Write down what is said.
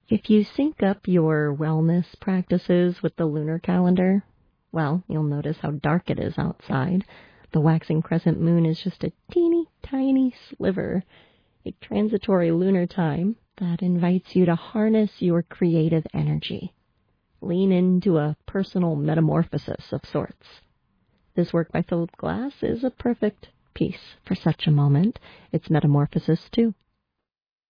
If you sync up your wellness practices with the lunar calendar, well, you'll notice how dark it is outside. The waxing crescent moon is just a teeny tiny sliver, a transitory lunar time that invites you to harness your creative energy. Lean into a personal metamorphosis of sorts. This work by Philip Glass is a perfect piece for such a moment. It's metamorphosis too.